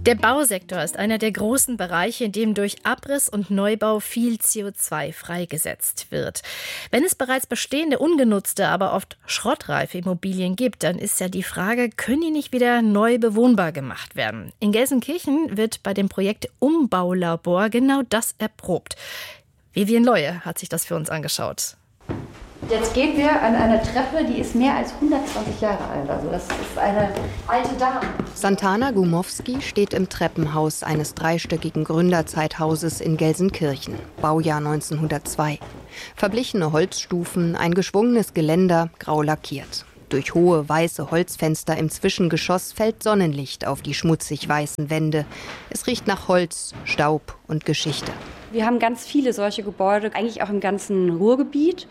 Der Bausektor ist einer der großen Bereiche, in dem durch Abriss und Neubau viel CO2 freigesetzt wird. Wenn es bereits bestehende, ungenutzte, aber oft schrottreife Immobilien gibt, dann ist ja die Frage, können die nicht wieder neu bewohnbar gemacht werden? In Gelsenkirchen wird bei dem Projekt Umbaulabor genau das erprobt. Vivian Leue hat sich das für uns angeschaut. Jetzt gehen wir an eine Treppe, die ist mehr als 120 Jahre alt. Also das ist eine alte Dame. Santana Gumowski steht im Treppenhaus eines dreistöckigen Gründerzeithauses in Gelsenkirchen, Baujahr 1902. Verblichene Holzstufen, ein geschwungenes Geländer, grau lackiert. Durch hohe weiße Holzfenster im Zwischengeschoss fällt Sonnenlicht auf die schmutzig weißen Wände. Es riecht nach Holz, Staub und Geschichte. Wir haben ganz viele solche Gebäude, eigentlich auch im ganzen Ruhrgebiet.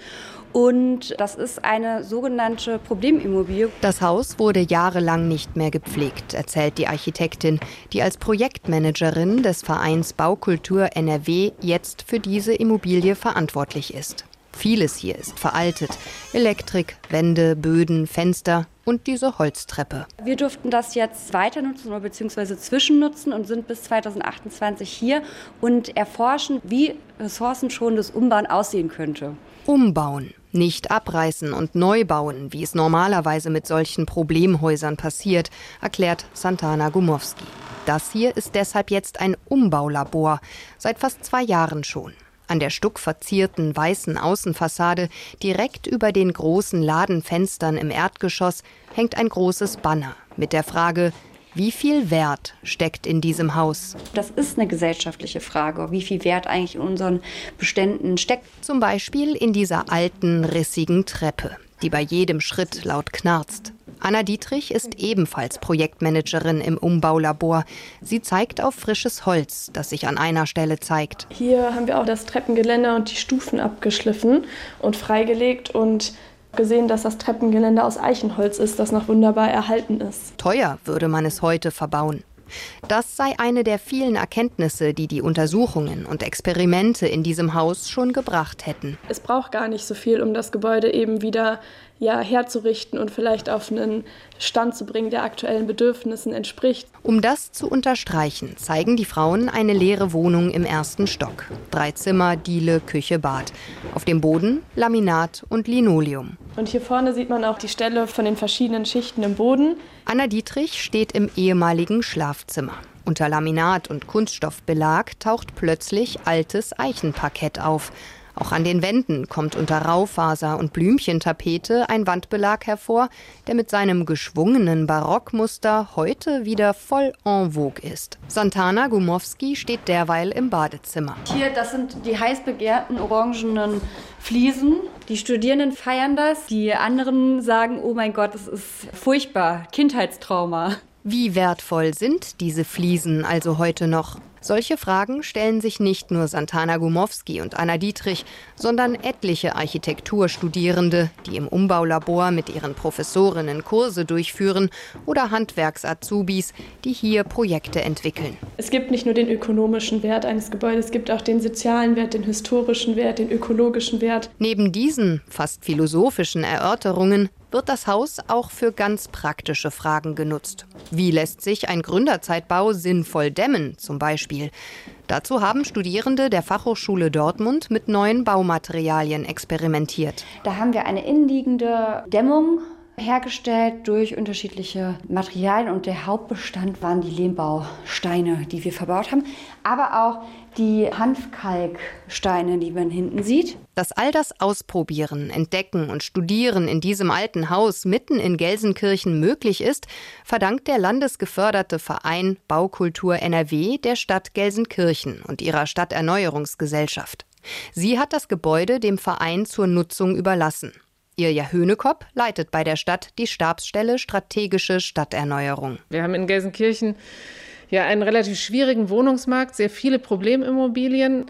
Und das ist eine sogenannte Problemimmobilie. Das Haus wurde jahrelang nicht mehr gepflegt, erzählt die Architektin, die als Projektmanagerin des Vereins Baukultur NRW jetzt für diese Immobilie verantwortlich ist. Vieles hier ist veraltet. Elektrik, Wände, Böden, Fenster und diese Holztreppe. Wir durften das jetzt weiter nutzen oder beziehungsweise zwischennutzen und sind bis 2028 hier und erforschen, wie ressourcenschonendes Umbauen aussehen könnte. Umbauen, nicht abreißen und neu bauen, wie es normalerweise mit solchen Problemhäusern passiert, erklärt Santana Gumowski. Das hier ist deshalb jetzt ein Umbaulabor, seit fast 2 Jahren schon. An der stuckverzierten weißen Außenfassade, direkt über den großen Ladenfenstern im Erdgeschoss, hängt ein großes Banner mit der Frage: Wie viel Wert steckt in diesem Haus? Das ist eine gesellschaftliche Frage, wie viel Wert eigentlich in unseren Beständen steckt. Zum Beispiel in dieser alten, rissigen Treppe, die bei jedem Schritt laut knarzt. Anna Dietrich ist ebenfalls Projektmanagerin im Umbaulabor. Sie zeigt auf frisches Holz, das sich an einer Stelle zeigt. Hier haben wir auch das Treppengeländer und die Stufen abgeschliffen und freigelegt und gesehen, dass das Treppengeländer aus Eichenholz ist, das noch wunderbar erhalten ist. Teuer würde man es heute verbauen. Das sei eine der vielen Erkenntnisse, die die Untersuchungen und Experimente in diesem Haus schon gebracht hätten. Es braucht gar nicht so viel, um das Gebäude eben wieder herzurichten und vielleicht auf einen Stand zu bringen, der aktuellen Bedürfnissen entspricht. Um das zu unterstreichen, zeigen die Frauen eine leere Wohnung im 1. Stock. 3 Zimmer, Diele, Küche, Bad. Auf dem Boden Laminat und Linoleum. Und hier vorne sieht man auch die Stelle von den verschiedenen Schichten im Boden. Anna Dietrich steht im ehemaligen Schlafzimmer. Unter Laminat und Kunststoffbelag taucht plötzlich altes Eichenparkett auf. Auch an den Wänden kommt unter Raufaser und Blümchentapete ein Wandbelag hervor, der mit seinem geschwungenen Barockmuster heute wieder voll en vogue ist. Santana Gumowski steht derweil im Badezimmer. Hier, das sind die heiß begehrten orangenen Fliesen. Die Studierenden feiern das, die anderen sagen, oh mein Gott, das ist furchtbar, Kindheitstrauma. Wie wertvoll sind diese Fliesen also heute noch? Solche Fragen stellen sich nicht nur Santana Gumowski und Anna Dietrich, sondern etliche Architekturstudierende, die im Umbaulabor mit ihren Professorinnen Kurse durchführen, oder Handwerks-Azubis, die hier Projekte entwickeln. Es gibt nicht nur den ökonomischen Wert eines Gebäudes, es gibt auch den sozialen Wert, den historischen Wert, den ökologischen Wert. Neben diesen fast philosophischen Erörterungen wird das Haus auch für ganz praktische Fragen genutzt. Wie lässt sich ein Gründerzeitbau sinnvoll dämmen, zum Beispiel? Dazu haben Studierende der Fachhochschule Dortmund mit neuen Baumaterialien experimentiert. Da haben wir eine innenliegende Dämmung hergestellt durch unterschiedliche Materialien und der Hauptbestand waren die Lehmbausteine, die wir verbaut haben, aber auch die Hanfkalksteine, die man hinten sieht. Dass all das Ausprobieren, Entdecken und Studieren in diesem alten Haus mitten in Gelsenkirchen möglich ist, verdankt der landesgeförderte Verein Baukultur NRW der Stadt Gelsenkirchen und ihrer Stadterneuerungsgesellschaft. Sie hat das Gebäude dem Verein zur Nutzung überlassen. Irja Hönekopp leitet bei der Stadt die Stabsstelle Strategische Stadterneuerung. Wir haben in Gelsenkirchen einen relativ schwierigen Wohnungsmarkt, sehr viele Problemimmobilien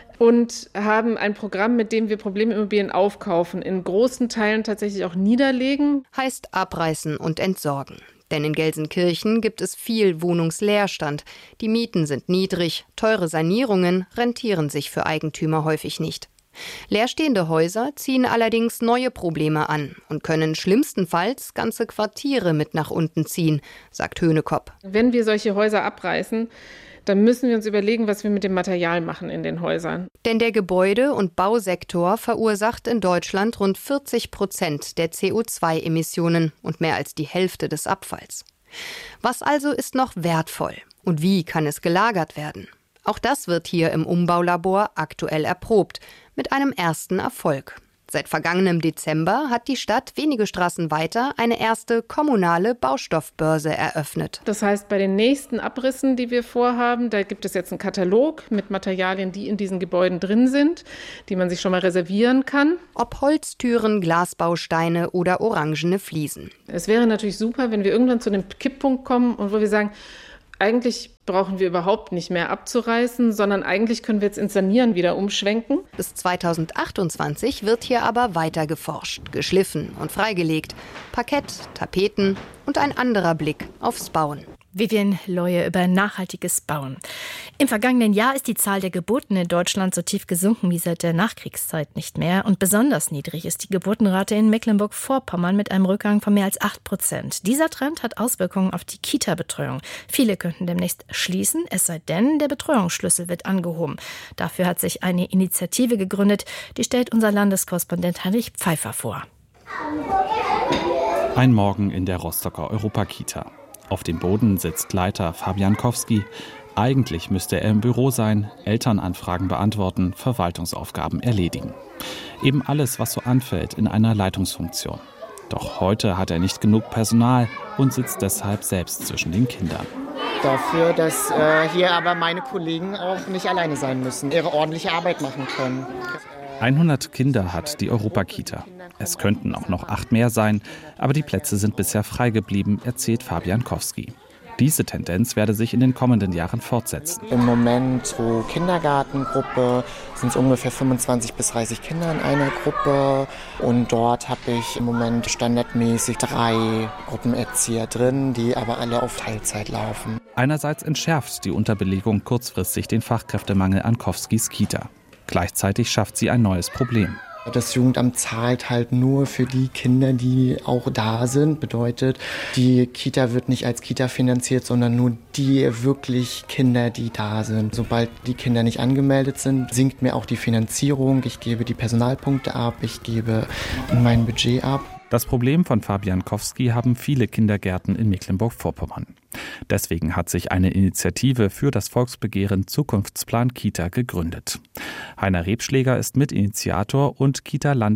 und haben ein Programm, mit dem wir Problemimmobilien aufkaufen, in großen Teilen tatsächlich auch niederlegen. Heißt abreißen und entsorgen. Denn in Gelsenkirchen gibt es viel Wohnungsleerstand. Die Mieten sind niedrig, teure Sanierungen rentieren sich für Eigentümer häufig nicht. Leerstehende Häuser ziehen allerdings neue Probleme an und können schlimmstenfalls ganze Quartiere mit nach unten ziehen, sagt Höhnekopp. Wenn wir solche Häuser abreißen, dann müssen wir uns überlegen, was wir mit dem Material machen in den Häusern. Denn der Gebäude- und Bausektor verursacht in Deutschland rund 40% der CO2-Emissionen und mehr als die Hälfte des Abfalls. Was also ist noch wertvoll und wie kann es gelagert werden? Auch das wird hier im Umbaulabor aktuell erprobt, mit einem ersten Erfolg. Seit vergangenem Dezember hat die Stadt wenige Straßen weiter eine erste kommunale Baustoffbörse eröffnet. Das heißt, bei den nächsten Abrissen, die wir vorhaben, da gibt es jetzt einen Katalog mit Materialien, die in diesen Gebäuden drin sind, die man sich schon mal reservieren kann. Ob Holztüren, Glasbausteine oder orangene Fliesen. Es wäre natürlich super, wenn wir irgendwann zu dem Kipppunkt kommen und wo wir sagen, eigentlich brauchen wir überhaupt nicht mehr abzureißen, sondern eigentlich können wir jetzt ins Sanieren wieder umschwenken. Bis 2028 wird hier aber weiter geforscht, geschliffen und freigelegt. Parkett, Tapeten und ein anderer Blick aufs Bauen. Vivian Leue über nachhaltiges Bauen. Im vergangenen Jahr ist die Zahl der Geburten in Deutschland so tief gesunken wie seit der Nachkriegszeit nicht mehr. Und besonders niedrig ist die Geburtenrate in Mecklenburg-Vorpommern mit einem Rückgang von mehr als 8%. Dieser Trend hat Auswirkungen auf die Kita-Betreuung. Viele könnten demnächst schließen, es sei denn, der Betreuungsschlüssel wird angehoben. Dafür hat sich eine Initiative gegründet, die stellt unser Landeskorrespondent Heinrich Pfeiffer vor. Ein Morgen in der Rostocker Europakita. Auf dem Boden sitzt Leiter Fabian Kowski. Eigentlich müsste er im Büro sein, Elternanfragen beantworten, Verwaltungsaufgaben erledigen. Eben alles, was so anfällt in einer Leitungsfunktion. Doch heute hat er nicht genug Personal und sitzt deshalb selbst zwischen den Kindern. Dafür, dass hier aber meine Kollegen auch nicht alleine sein müssen, ihre ordentliche Arbeit machen können. 100 Kinder hat die Europakita. Es könnten auch noch 8 mehr sein, aber die Plätze sind bisher frei geblieben, erzählt Fabian Kowski. Diese Tendenz werde sich in den kommenden Jahren fortsetzen. Im Moment pro Kindergartengruppe sind es ungefähr 25 bis 30 Kinder in einer Gruppe. Und dort habe ich im Moment standardmäßig 3 Gruppenerzieher drin, die aber alle auf Teilzeit laufen. Einerseits entschärft die Unterbelegung kurzfristig den Fachkräftemangel an Kowskis Kita. Gleichzeitig schafft sie ein neues Problem. Das Jugendamt zahlt halt nur für die Kinder, die auch da sind. Bedeutet, die Kita wird nicht als Kita finanziert, sondern nur die wirklich Kinder, die da sind. Sobald die Kinder nicht angemeldet sind, sinkt mir auch die Finanzierung. Ich gebe die Personalpunkte ab, ich gebe mein Budget ab. Das Problem von Fabian Kowski haben viele Kindergärten in Mecklenburg-Vorpommern. Deswegen hat sich eine Initiative für das Volksbegehren Zukunftsplan Kita gegründet. Heiner Rebschläger ist Mitinitiator und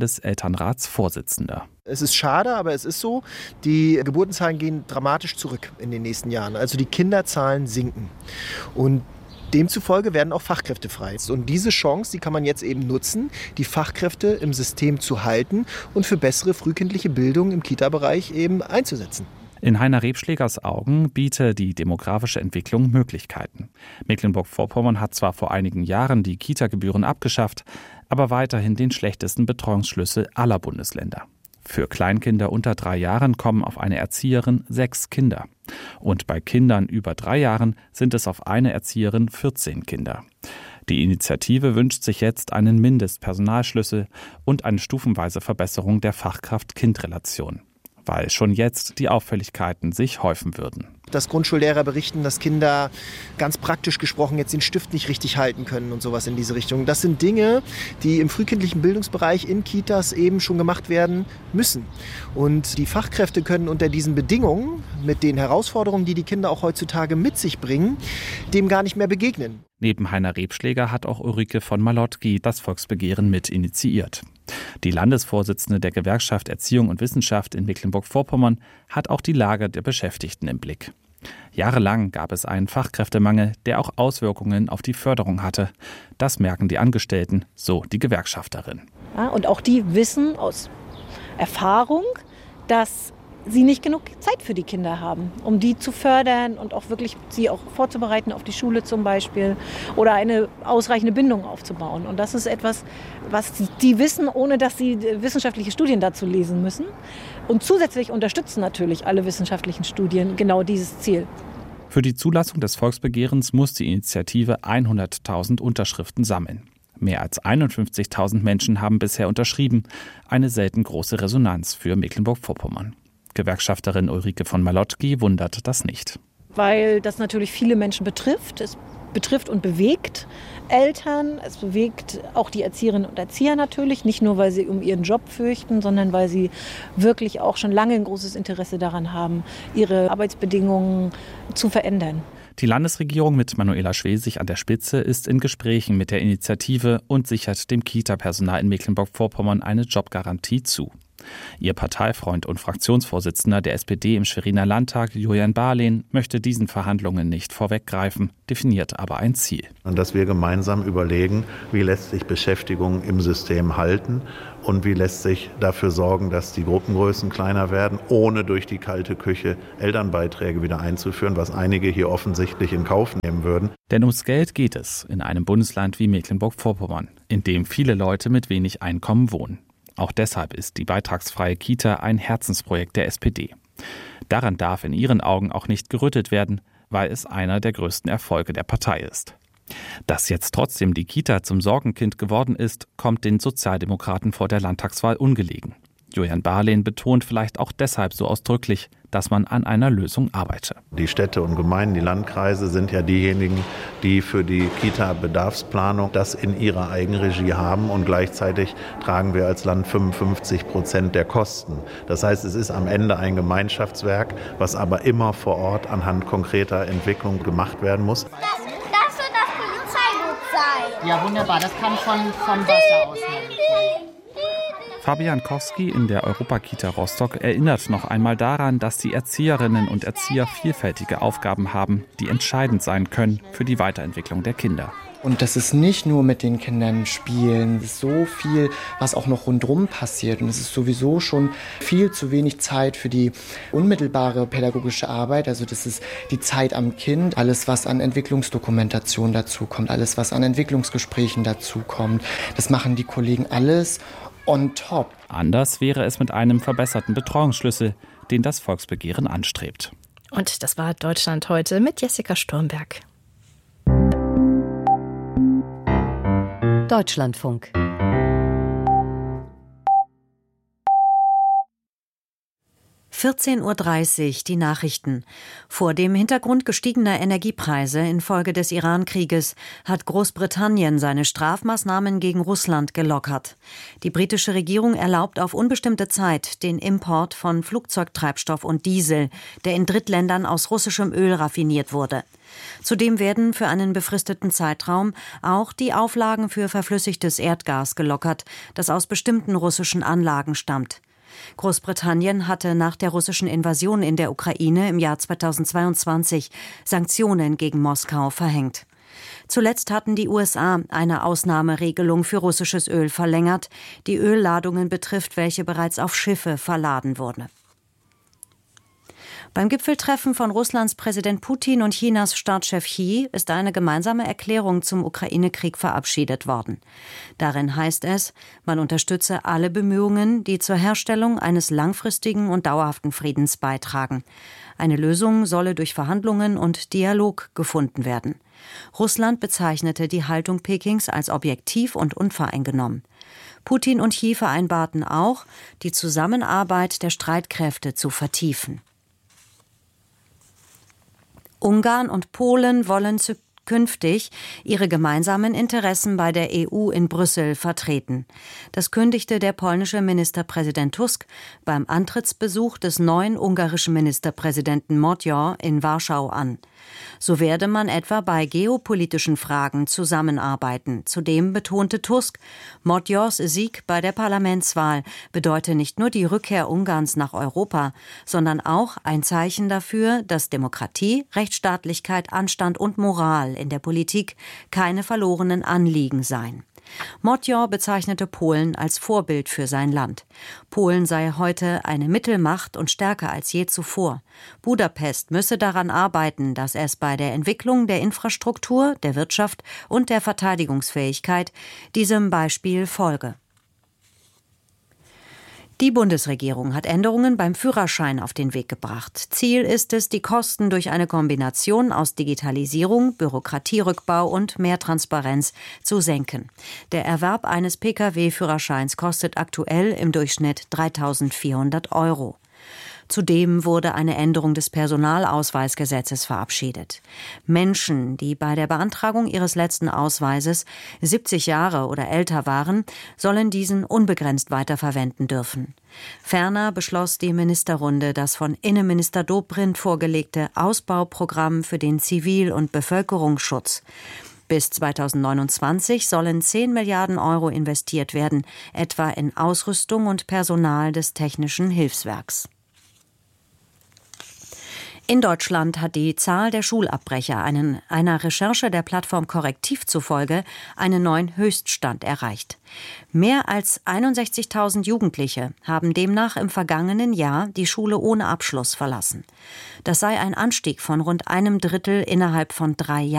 Kita-Landeselternratsvorsitzender. Es ist schade, aber es ist so, die Geburtenzahlen gehen dramatisch zurück in den nächsten Jahren. Also die Kinderzahlen sinken. Und demzufolge werden auch Fachkräfte frei. Und diese Chance, die kann man jetzt eben nutzen, die Fachkräfte im System zu halten und für bessere frühkindliche Bildung im Kita-Bereich eben einzusetzen. In Heiner Rebschlägers Augen bietet die demografische Entwicklung Möglichkeiten. Mecklenburg-Vorpommern hat zwar vor einigen Jahren die Kita-Gebühren abgeschafft, aber weiterhin den schlechtesten Betreuungsschlüssel aller Bundesländer. Für Kleinkinder unter 3 Jahren kommen auf eine Erzieherin 6 Kinder. Und bei Kindern über 3 Jahren sind es auf eine Erzieherin 14 Kinder. Die Initiative wünscht sich jetzt einen Mindestpersonalschlüssel und eine stufenweise Verbesserung der Fachkraft-Kind-Relation, weil schon jetzt die Auffälligkeiten sich häufen würden. Dass Grundschullehrer berichten, dass Kinder ganz praktisch gesprochen jetzt den Stift nicht richtig halten können und sowas in diese Richtung. Das sind Dinge, die im frühkindlichen Bildungsbereich in Kitas eben schon gemacht werden müssen. Und die Fachkräfte können unter diesen Bedingungen, mit den Herausforderungen, die die Kinder auch heutzutage mit sich bringen, dem gar nicht mehr begegnen. Neben Heiner Rebschläger hat auch Ulrike von Malotki das Volksbegehren mit initiiert. Die Landesvorsitzende der Gewerkschaft Erziehung und Wissenschaft in Mecklenburg-Vorpommern hat auch die Lage der Beschäftigten im Blick. Jahrelang gab es einen Fachkräftemangel, der auch Auswirkungen auf die Förderung hatte. Das merken die Angestellten, so die Gewerkschafterin. Ja, und auch die wissen aus Erfahrung, dass sie nicht genug Zeit für die Kinder haben, um die zu fördern und auch wirklich sie auch vorzubereiten auf die Schule zum Beispiel oder eine ausreichende Bindung aufzubauen. Und das ist etwas, was die wissen, ohne dass sie wissenschaftliche Studien dazu lesen müssen. Und zusätzlich unterstützen natürlich alle wissenschaftlichen Studien genau dieses Ziel. Für die Zulassung des Volksbegehrens muss die Initiative 100.000 Unterschriften sammeln. Mehr als 51.000 Menschen haben bisher unterschrieben. Eine selten große Resonanz für Mecklenburg-Vorpommern. Gewerkschafterin Ulrike von Malotki wundert das nicht. Weil das natürlich viele Menschen betrifft. Es betrifft und bewegt Eltern. Es bewegt auch die Erzieherinnen und Erzieher natürlich. Nicht nur, weil sie um ihren Job fürchten, sondern weil sie wirklich auch schon lange ein großes Interesse daran haben, ihre Arbeitsbedingungen zu verändern. Die Landesregierung mit Manuela Schwesig an der Spitze ist in Gesprächen mit der Initiative und sichert dem Kita-Personal in Mecklenburg-Vorpommern eine Jobgarantie zu. Ihr Parteifreund und Fraktionsvorsitzender der SPD im Schweriner Landtag, Julian Barlehn, möchte diesen Verhandlungen nicht vorweggreifen, definiert aber ein Ziel. Und dass wir gemeinsam überlegen, wie lässt sich Beschäftigung im System halten und wie lässt sich dafür sorgen, dass die Gruppengrößen kleiner werden, ohne durch die kalte Küche Elternbeiträge wieder einzuführen, was einige hier offensichtlich in Kauf nehmen würden. Denn ums Geld geht es in einem Bundesland wie Mecklenburg-Vorpommern, in dem viele Leute mit wenig Einkommen wohnen. Auch deshalb ist die beitragsfreie Kita ein Herzensprojekt der SPD. Daran darf in ihren Augen auch nicht gerüttelt werden, weil es einer der größten Erfolge der Partei ist. Dass jetzt trotzdem die Kita zum Sorgenkind geworden ist, kommt den Sozialdemokraten vor der Landtagswahl ungelegen. Julian Barlehn betont vielleicht auch deshalb so ausdrücklich, dass man an einer Lösung arbeite. Die Städte und Gemeinden, die Landkreise sind ja diejenigen, die für die Kita-Bedarfsplanung das in ihrer Eigenregie haben und gleichzeitig tragen wir als Land 55% der Kosten. Das heißt, es ist am Ende ein Gemeinschaftswerk, was aber immer vor Ort anhand konkreter Entwicklung gemacht werden muss. Das wird das Polizeiboot sein. Ja, wunderbar, das kann vom Wasser aus helfen. Fabian Kowski in der Europakita Rostock erinnert noch einmal daran, dass die Erzieherinnen und Erzieher vielfältige Aufgaben haben, die entscheidend sein können für die Weiterentwicklung der Kinder. Und das ist nicht nur mit den Kindern spielen, es ist so viel, was auch noch rundherum passiert. Und es ist sowieso schon viel zu wenig Zeit für die unmittelbare pädagogische Arbeit. Also das ist die Zeit am Kind, alles was an Entwicklungsdokumentation dazu kommt, alles was an Entwicklungsgesprächen dazu kommt. Das machen die Kollegen alles on top. Anders wäre es mit einem verbesserten Betreuungsschlüssel, den das Volksbegehren anstrebt. Und das war Deutschland heute mit Jessica Sturmberg. Deutschlandfunk. (14:30 Uhr) die Nachrichten. Vor dem Hintergrund gestiegener Energiepreise infolge des Iran-Krieges hat Großbritannien seine Strafmaßnahmen gegen Russland gelockert. Die britische Regierung erlaubt auf unbestimmte Zeit den Import von Flugzeugtreibstoff und Diesel, der in Drittländern aus russischem Öl raffiniert wurde. Zudem werden für einen befristeten Zeitraum auch die Auflagen für verflüssigtes Erdgas gelockert, das aus bestimmten russischen Anlagen stammt. Großbritannien hatte nach der russischen Invasion in der Ukraine im Jahr 2022 Sanktionen gegen Moskau verhängt. Zuletzt hatten die USA eine Ausnahmeregelung für russisches Öl verlängert, die Ölladungen betrifft, welche bereits auf Schiffe verladen wurde. Beim Gipfeltreffen von Russlands Präsident Putin und Chinas Staatschef Xi ist eine gemeinsame Erklärung zum Ukraine-Krieg verabschiedet worden. Darin heißt es, man unterstütze alle Bemühungen, die zur Herstellung eines langfristigen und dauerhaften Friedens beitragen. Eine Lösung solle durch Verhandlungen und Dialog gefunden werden. Russland bezeichnete die Haltung Pekings als objektiv und unvoreingenommen. Putin und Xi vereinbarten auch, die Zusammenarbeit der Streitkräfte zu vertiefen. Ungarn und Polen wollen künftig ihre gemeinsamen Interessen bei der EU in Brüssel vertreten. Das kündigte der polnische Ministerpräsident Tusk beim Antrittsbesuch des neuen ungarischen Ministerpräsidenten Magyar in Warschau an. So werde man etwa bei geopolitischen Fragen zusammenarbeiten. Zudem betonte Tusk, Magyars Sieg bei der Parlamentswahl bedeute nicht nur die Rückkehr Ungarns nach Europa, sondern auch ein Zeichen dafür, dass Demokratie, Rechtsstaatlichkeit, Anstand und Moral in der Politik keine verlorenen Anliegen seien. Magyar bezeichnete Polen als Vorbild für sein Land. Polen sei heute eine Mittelmacht und stärker als je zuvor. Budapest müsse daran arbeiten, dass es bei der Entwicklung der Infrastruktur, der Wirtschaft und der Verteidigungsfähigkeit diesem Beispiel folge. Die Bundesregierung hat Änderungen beim Führerschein auf den Weg gebracht. Ziel ist es, die Kosten durch eine Kombination aus Digitalisierung, Bürokratierückbau und mehr Transparenz zu senken. Der Erwerb eines Pkw-Führerscheins kostet aktuell im Durchschnitt 3.400 €. Zudem wurde eine Änderung des Personalausweisgesetzes verabschiedet. Menschen, die bei der Beantragung ihres letzten Ausweises 70 Jahre oder älter waren, sollen diesen unbegrenzt weiterverwenden dürfen. Ferner beschloss die Ministerrunde das von Innenminister Dobrindt vorgelegte Ausbauprogramm für den Zivil- und Bevölkerungsschutz. Bis 2029 sollen 10 Milliarden € investiert werden, etwa in Ausrüstung und Personal des Technischen Hilfswerks. In Deutschland hat die Zahl der Schulabbrecher einer Recherche der Plattform Korrektiv zufolge einen neuen Höchststand erreicht. Mehr als 61.000 Jugendliche haben demnach im vergangenen Jahr die Schule ohne Abschluss verlassen. Das sei ein Anstieg von rund einem Drittel innerhalb von 3 Jahren.